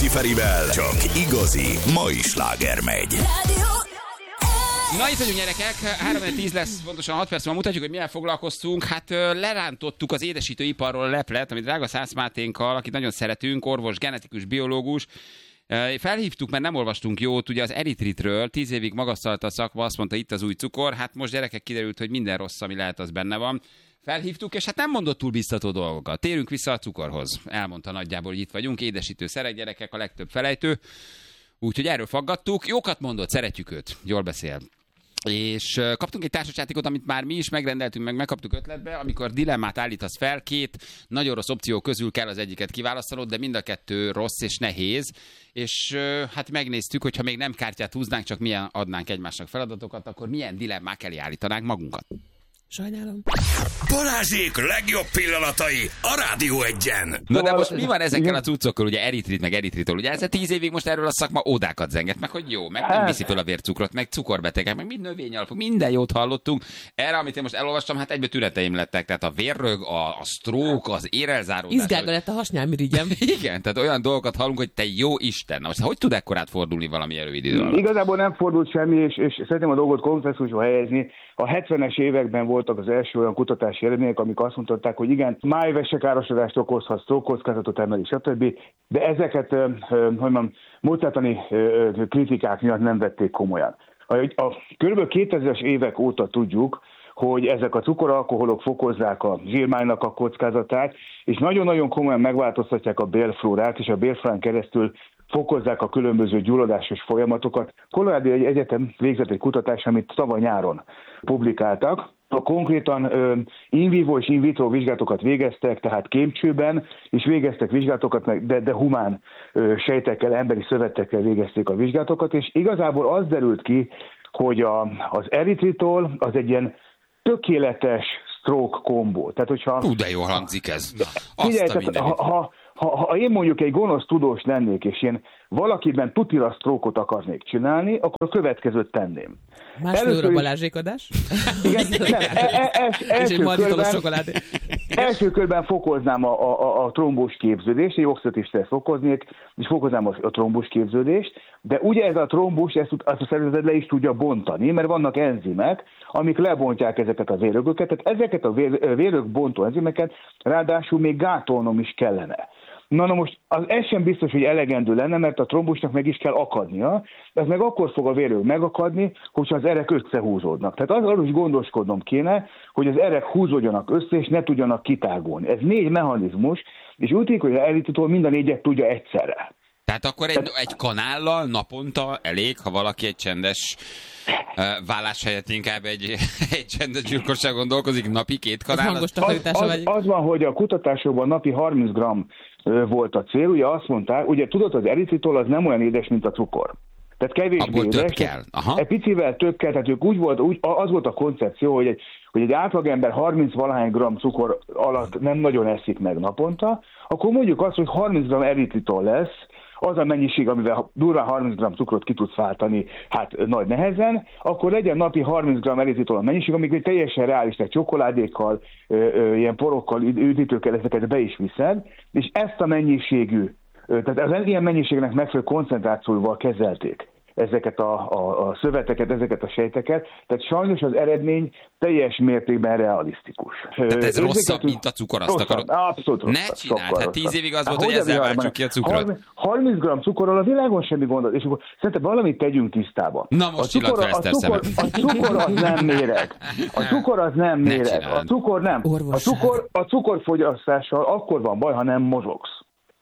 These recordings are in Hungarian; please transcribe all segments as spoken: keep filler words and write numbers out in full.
Rákóczi Ferivel csak igazi mai sláger megy. Na itt vagyunk, gyerekek, három tíz lesz, pontosan hat perc, már mutatjuk, hogy milyen foglalkoztunk. Hát lerántottuk az édesítőiparról a leplet, amit drága Szász Máténkkal, akit nagyon szeretünk, orvos, genetikus, biológus. Felhívtuk, mert nem olvastunk jót, ugye az eritritről, tíz évig magasztalta a szakma, azt mondta, itt az új cukor, hát most gyerekek kiderült, hogy minden rossz, ami lehet, az benne van. Felhívtuk, és hát nem mondott túl biztató dolgokat. Térünk vissza a cukorhoz. Elmondta nagyjából, hogy itt vagyunk, édesítő szerek, gyerekek, a legtöbb felejtő. Úgyhogy erről faggattuk. Jókat mondott, szeretjük őt, jól beszél. És kaptunk egy társasjátékot, amit már mi is megrendeltünk, meg megkaptuk ötletbe, amikor dilemmát állítasz fel, két nagyon rossz opció közül kell az egyiket kiválasztanod, de mind a kettő rossz és nehéz, és hát megnéztük, hogy ha még nem kártyát húznánk, csak milyen adnánk egymásnak feladatokat, akkor milyen dilemmák elé állítanánk magunkat. Sajnálom. Balázsék legjobb pillanatai a Rádió Egyen. Na de most mi van ezekkel a cuccokkal, ugye eritrit meg eritritol, ugye ez tíz évig most erről a szakma ódákat zenget, meg hogy jó, meg nem viszi föl a vércukrot, meg cukorbetegek, meg mind növényalapú, minden jót hallottunk. Erre, amit én most elolvastam, hát egybe tüneteim lettek, tehát a vérrög, a, a stroke, az érelzáródás. Izgága lett a hasnyálmirigyem. Igen, tehát olyan dolgokat hallunk, hogy te jó Isten. Na most hogy tud ekkorát fordulni valami rövid idő alatt? Igazából nem fordult semmi, és, és szeretném a dolgot kontextusba helyezni. A hetvenes években voltak az első olyan kutatási eredmények, amik azt mutatták, hogy igen, májvesekárosodást okozhat, sztrókkockázatot emeli, stb. De ezeket, hogy mondjam, módszertani kritikák miatt nem vették komolyan. A, a kb. kétezres évek óta tudjuk, hogy ezek a cukoralkoholok fokozzák a zsírmánynak a kockázatát, és nagyon-nagyon komolyan megváltoztatják a bélflórát, és a bélflórán keresztül fokozzák a különböző gyulladásos folyamatokat. Colorado Egyetem végzett egy kutatás, amit tavaly nyáron publikáltak. A konkrétan in vivo és in vitro vizsgálatokat végeztek, tehát kémcsőben, és végeztek vizsgálatokat, de, de humán sejtekkel, emberi szövetekkel végezték a vizsgálatokat, és igazából az derült ki, hogy a, az eritritol az egy ilyen tökéletes stroke kombó. Tehát, hogyha... Hú, de jól hangzik ez. Figyelj, tehát, ha, ha, ha, ha én mondjuk egy gonosz tudós lennék, és én valakiben tutira sztrókot akarnék csinálni, akkor a következőt tenném. Másfél óra Balázsékadás? Igen, nem, e, e, es, első, körben, első körben fokoznám a, a, a trombós képződést, egy oxidatív stressz fokoznék, és fokoznám a, a trombós képződést, de ugye ez a trombus, ezt, ezt a szervezet le is tudja bontani, mert vannak enzimek, amik lebontják ezeket a vérögöket, tehát ezeket a vér, vérög bontó enzimeket ráadásul még gátolnom is kellene. Na, na most az ez sem biztos, hogy elegendő lenne, mert a trombusnak meg is kell akadnia, ez meg akkor fog a vérög megakadni, hogyha az erek összehúzódnak. Tehát arról is gondoskodnom kéne, hogy az erek húzódjanak össze, és ne tudjanak kitágulni. Ez négy mechanizmus, és úgy tűnik, hogy az eritritol mind a négyet tudja egyszerre. Tehát akkor egy, egy kanállal naponta elég, ha valaki egy csendes uh, vállás helyett inkább egy, egy csendes gyilkosságon dolgozik, napi két kanál? Az, az, az van, hogy a kutatásokban napi harminc gramm volt a cél, ugye azt mondták, ugye tudod, az eritritol az nem olyan édes, mint a cukor. Tehát kevésbé abból édes. Több kell. Aha. Egy picivel több kell, tehát ők úgy volt, úgy, az volt a koncepció, hogy egy, hogy egy átlagember harminc valahány gram cukor alatt nem nagyon eszik meg naponta, akkor mondjuk azt, hogy harminc gramm eritritol lesz, az a mennyiség, amivel durván harminc gramm cukrot ki tudsz váltani, hát nagy nehezen, akkor legyen napi harminc gramm eritritol a mennyiség, amikor teljesen reális, tehát csokoládékkal, ö, ö, ilyen porokkal, üdítőkkel ezeket be is viszed, és ezt a mennyiségű, ö, tehát az ilyen mennyiségnek megfelelő koncentrációval kezelték ezeket a, a, a szöveteket, ezeket a sejteket, tehát sajnos az eredmény teljes mértékben realisztikus. Tehát ez rosszabb, mint a cukor, azt akarod? Abszolút rosszabb. Ne csinálj, tehát tíz évig az hát volt, hogy ezzel váltsuk ki a cukrot. harminc gramm cukorral a világon semmi gondol, és akkor szerintem valamit tegyünk tisztába. Na most csillant fel ezt a, a cukor az nem méreg. A cukor az nem méreg. A cukor nem. A cukor, a cukorfogyasztással akkor van baj, ha nem mozogsz.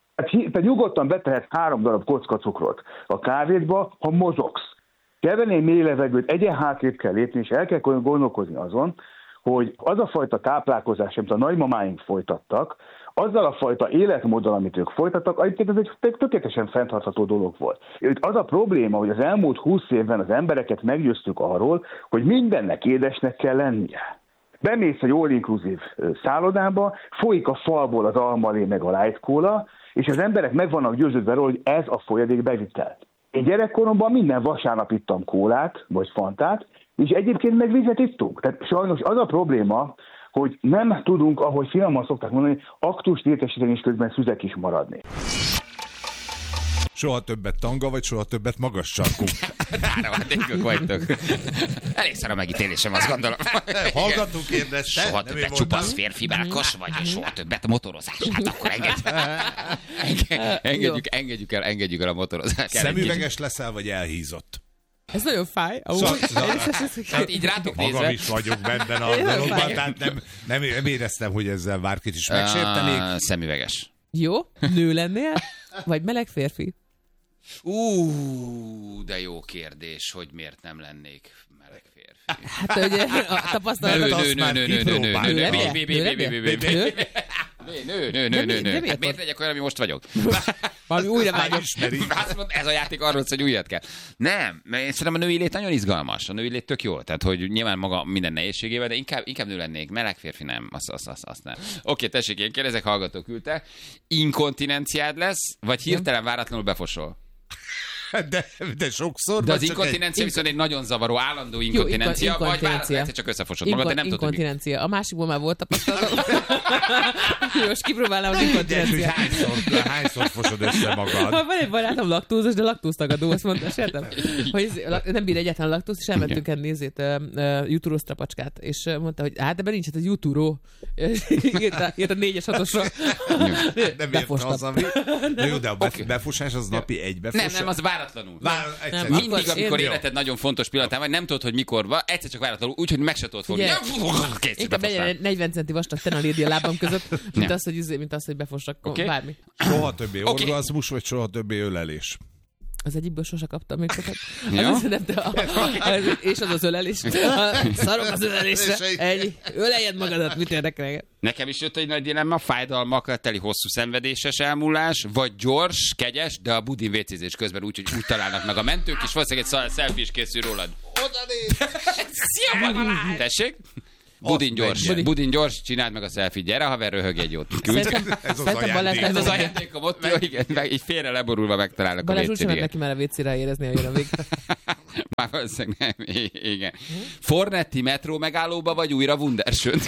Te nyugodtan betehetsz három darab kocka cukrot a kávédba, ha mozogsz. Kell venni egy mély levegőt, egyen hátrébb kell lépni, és el kell gondolkozni azon, hogy az a fajta táplálkozás, amit a nagymamáink folytattak, azzal a fajta életmóddal, amit ők folytattak, egyébként ez egy tökéletesen fenntartható dolog volt. Az a probléma, hogy az elmúlt húsz évben az embereket meggyőztük arról, hogy mindennek édesnek kell lennie. Bemész egy all-inclusive szállodába, folyik a falból az almalé meg a light cola, és az emberek meg vannak győződve róla, hogy ez a folyadék bevitel. Én gyerekkoromban minden vasárnap ittam kólát, vagy fantát, és egyébként meg vizet ittunk. Tehát sajnos az a probléma, hogy nem tudunk, ahogy finoman szokták mondani, aktust értesíteni, és közben szüzek is maradni. Soha többet tanga, vagy soha többet magas sarkú? Három hát vagytok. Elég szar a megítélésem, azt gondolom. Hallgató kérdezte. Soha többet csupasz férfi melkos, vagy soha többet motorozás. Hát akkor engedjük, engedjük el, engedjük el a motorozást. Szemüveges leszel, vagy elhízott? Ez nagyon fáj. Hát így rátok nézve. Magam is vagyok benne a dologban, tehát nem, nem, nem éreztem, hogy ezzel bárkit is megsértenék. Uh, szemüveges. Jó, nő lennél, vagy meleg férfi? Ú, de jó kérdés, hogy miért nem lennék meleg férfi. Hát ugye a tapasztalatot... Nő, nő, nő, nő, nő, nő, nő, nő, nő, nő, nő, nő, nő, nő. Hát miért legyek olyan, ami most vagyok? Valami újra vágyom. Azt mondta, ez a játék arról, hogy újat kell. Nem, mert én szerintem a női lét nagyon izgalmas. A női lét tök jó. Tehát, hogy nyilván maga minden nehézségével, de inkább, inkább nő lennék. Meleg férfi nem. Azt, azt, azt, azt nem. Oké, tessék, én kérdezek, hallgató küldte. Inkontinenciád lesz, vagy hirtelen váratlanul befosol? De, de sokszor. De az inkontinencia egy... viszont egy nagyon zavaró, állandó inkontinencia, Jó, inkontinencia. Vagy váratlan egyszer csak összefosod magad, de nem tudod, hogy inkontinencia. A másikból már volt tapasztalatom. Most kipróbálnám az inkontinenciát. Hányszor, hányszor fosod össze magad? Van egy barátom laktózos, de laktóztagadó, azt mondta, sértem, hogy nem bír egyáltalán laktóz, és elmentünk enni nézét, uh, jutúrós trapacskát, és mondta, hogy hát ebben nincs, hát ez jutúró. Írt a négyes hatosra. Nem ért az, ami... Na jó, de a befosás az napi egy befosás. Nem, nem, az váratlanul. Vár, nem, mindig, amikor életed nagyon fontos pillanatában, vagy nem tudod, hogy mikor van, egyszer csak váratlanul, úgyhogy meg se tudod fogni. Inkább legyen negyven centi vastag tenalédi a lábam között, mint az, hogy, mint az, hogy befossak okay. bármi. Soha többé okay. orgazmus, vagy soha többé ölelés? Az egyikből sose kaptam még sokat. Ja? Az, nem, de a, az, és az az ölelés. Szarok az ölelésre. Egy, öleljed magadat, mit érdekel? Nekem is jött egy nagy dilemma, fájdalmakkal teli hosszú szenvedéses elmúlás, vagy gyors, kegyes, de a budin vécézés közben úgy, hogy úgy találnak meg a mentők, és valószínűleg egy selfie is készül rólad. Oda néz! Szia, Balázs! Tessék? Budin gyors, Budin. Budin gyors, csináld meg a selfie, gyere, haver, röhög egy jót. Szerintem, ez az ajándék. Ez az ajándék, a motto, igen, meg így félre leborulva megtalálnak Balázs a vécére. Balázs úgy neki már a vécére érezni, hogy jön a vég. Már valószínűleg nem, igen. Fornetti metró megállóba, vagy újra Wunderschönt?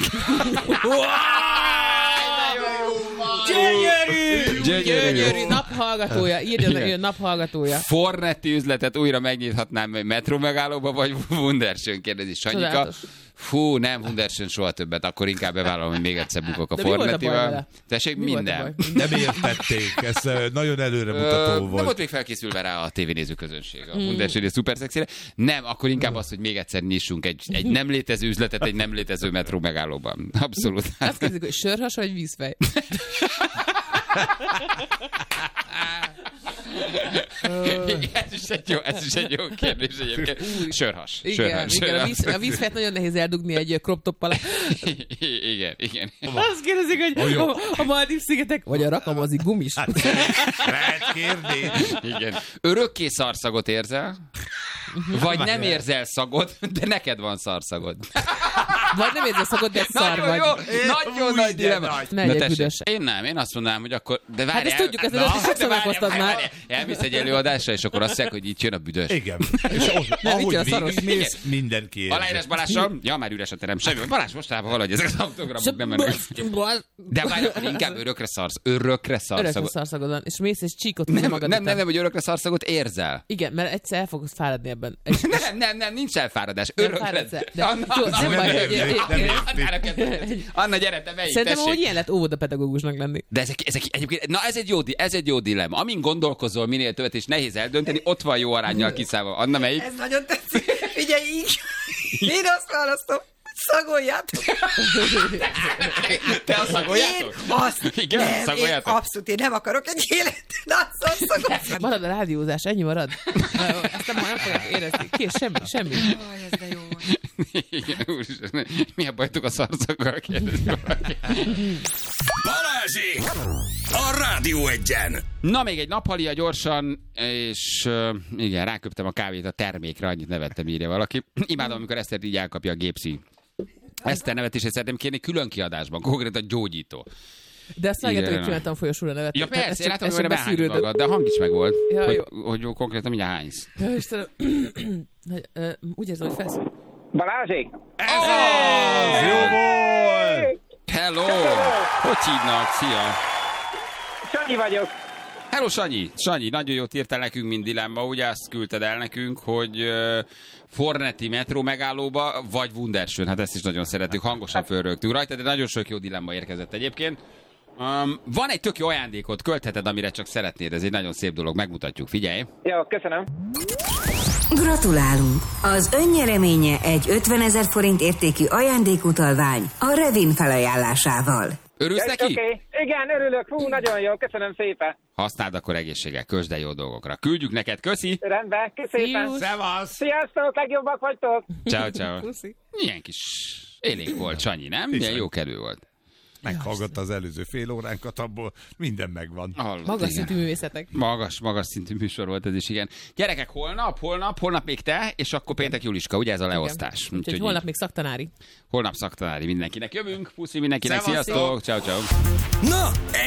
Gyönyörű! Gyönyörű! Gyönyörű! Naphallgatója, írjon, hogy naphallgatója. Fornetti üzletet újra megnyithatnám metró megállóba, vagy Wunderschön, kérdezi Sanyika. Fú, nem, Wunderschön soha többet, akkor inkább bevállalom, hogy még egyszer bukok a Fornettivel. Tessék, mi minden. Nem értették, ez nagyon előremutató volt. Nem volt még felkészülve rá a tévénéző közönség, a Wunderschön és szuper szexire. Nem, akkor inkább az, hogy még egyszer nyissunk egy, egy nem létező üzletet egy nem létező metró megállóban. Abszolút. Azt kérdezik, hogy sörhas vagy vízfej? ez, is egy jó, ez is egy jó kérdés egyébként. Sörhas. Igen, Sörhas. igen, a, víz, a vízfejt nagyon nehéz eldugni egy crop toppal. Igen, igen. Azt kérdezik, hogy a, a Maldív-szigetek, vagy a rakamazi gumis. Lehet kérdés. Igen. Örökké szarszagot érzel? Vagy nem érzel szagot, de neked van szarszagod. Vagy nem érzel szagot, de szar nagyon vagy. Jó, nagyon nagy dilemma. Ne legyek büdös. Én nem, én azt mondanám, hogy akkor... De várjál, hát ezt tudjuk, ezt előtt is sokszor meghoztad már. Elmész egy előadásra, és akkor azt mondják, hogy itt jön a büdös. Igen. És ahogy végigmész, mindenki érzi. Aláírás Balázsral? Ja, már üres a terem. Semmi. Balázs mostában valahogy ezek az autogramok nem mennek. De várj, inkább örökre szarsz. Örökre szarszagod. Örökre szarszagod van. És mész és csíkot húzza magad. Nem, nem, nem, hogy örökre szarszagot érzel. Igen, mert egyszer el fogsz fáradni ebben. Nem, nem, nem, nincs elfáradás. Örökre. Anna, gyere, te melyik, szerintem, hogy ilyen lett óvodapedagógusnak lenni. De ezek, ezek egyébként, na ez egy jó, ez egy jó dilemma. Amin gondolkozol minél többet, és nehéz eldönteni, ott van jó aránnyal kiszállva. Anna, melyik? Ez nagyon tetszik. Figyelj, így. Én azt választom. Szagoljátok! Te azt szagoljátok? Én azt igen, nem, szagoljátok? Én abszolút, én nem akarok egy életet, azt szagoljátok. Marad a rádiózás, ennyi marad. Aztán már nem fogok érezni. Kész, semmi, semmi. Aj, ez de jó. Igen, úristen, mi a bajtuk a szarszaggal? Balázsék! A Rádió Egyen! Na, még egy naphalia gyorsan, és uh, igen, ráköptem a kávét a termékre, annyit nevettem, írja valaki. Imádom, amikor Eszter így elkapja a gépszi. Eszter nevetését szeretném kérni külön kiadásban, konkrétan gyógyító. De azt vágjátok, hogy csináltam folyosóra nevetni. Ja persze, én látom, hogy behányod magad, de a hang is meg volt, ja, hogy, hogy konkrétan mindjárt hánysz. Ja, Istenem, úgy érzem, hogy felsz. Balázsék! Ez az! Jó volt! Hello! Hogy hívnak? Szia! Sanyi vagyok. Hello, Sanyi! Sanyi, nagyon jót írtál nekünk, mint dilemma. Ugye azt küldted el nekünk, hogy uh, Fornetti metró megállóba, vagy Wunderschön. Hát ezt is nagyon szeretjük, hangosan fölrögtünk rajta, de nagyon sok jó dilemma érkezett egyébként. Um, van egy tök jó ajándékot, költheted, amire csak szeretnéd. Ez egy nagyon szép dolog, megmutatjuk. Figyelj! Jó, köszönöm. Gratulálunk! Az önnyereménye egy ötvenezer forint értékű ajándékutalvány a Revin felajánlásával. Örülsz neki? Oké, okay. Igen, örülök. Hú, nagyon jó, köszönöm szépen. Használd akkor egészséggel, közd el jó dolgokra. Küldjük neked, köszi! Rendben, köszönöm. Szevasz! Sziasztok, legjobbak vagytok! Ciao, ciao. Milyen kis élénk volt, Sanyi, nem? Milyen jó kedvű volt. Meghallgatta az előző fél óránkat, abból minden megvan. Hallott, Magas igen. szintű művészetek. Magas, magas szintű műsor volt ez is, igen. Gyerekek, holnap, holnap, holnap még te, és akkor péntek Juliska, ugye ez a leosztás. Úgyhogy Úgy, holnap még szaktanári. Holnap szaktanári mindenkinek. Jövünk, puszi mindenkinek, Szevasz, sziasztok, ciao, ciao. Na,